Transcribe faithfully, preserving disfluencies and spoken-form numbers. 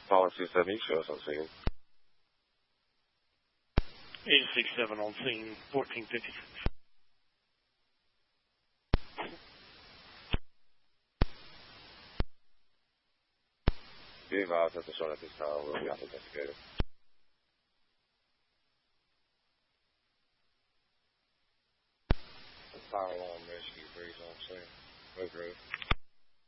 Caller two seven, show us on scene. eight six seven on scene, fourteen fifty-six. Be advised that the shot at this time will be investigated. Fire alarm rescue, please, on scene. Move, Road.